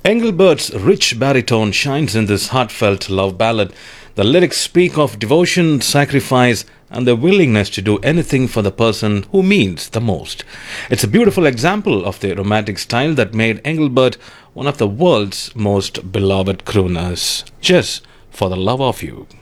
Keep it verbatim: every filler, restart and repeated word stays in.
Engelbert's rich baritone shines in this heartfelt love ballad. The lyrics speak of devotion, sacrifice, and the willingness to do anything for the person who means the most. It's a beautiful example of the romantic style that made Engelbert one of the world's most beloved crooners. Just for the love of you.